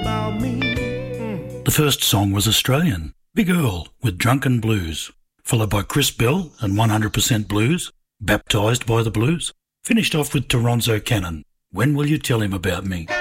about me. The first song was Australian, Big Earl with Drunken Blues, followed by Chris Bell and 100% Blues, Baptised by the Blues, finished off with Toronzo Cannon, When Will You Tell Him About Me?